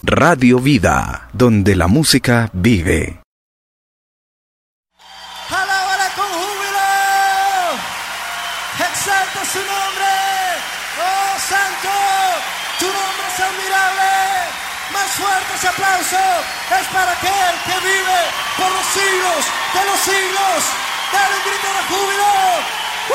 Radio Vida, donde la música vive. ¡Alábala con júbilo! ¡Exalta su nombre! ¡Oh, santo! ¡Tu nombre es admirable! ¡Más fuerte ese aplauso! ¡Es para aquel que vive por los siglos de los siglos! ¡Dale un grito de júbilo!